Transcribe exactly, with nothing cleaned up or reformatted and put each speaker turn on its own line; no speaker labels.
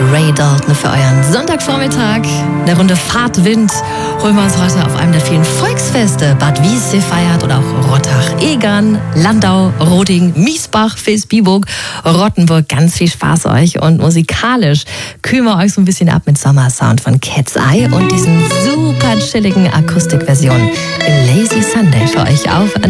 Ray Dalton für euren Sonntagvormittag. Eine Runde Fahrtwind holen wir uns heute auf einem der vielen Volksfeste. Bad Wiessee feiert oder auch Rottach, Egern, Landau, Roding, Miesbach, Vilsbiburg, Rottenburg. Ganz viel Spaß euch und musikalisch kühlen wir euch so ein bisschen ab mit Sommersound von Cat's Eye und diesen super chilligen Akustikversionen in Lazy Sunday für euch auf